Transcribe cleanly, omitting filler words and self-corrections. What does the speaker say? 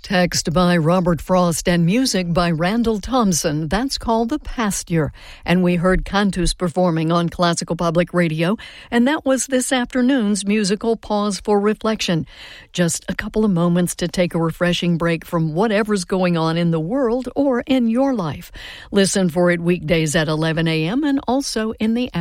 Text by Robert Frost and music by Randall Thompson. That's called The Pasture. And we heard Cantus performing on Classical Public Radio. And that was this afternoon's musical pause for reflection. Just a couple of moments to take a refreshing break from whatever's going on in the world or in your life. Listen for it weekdays at 11 a.m. and also in the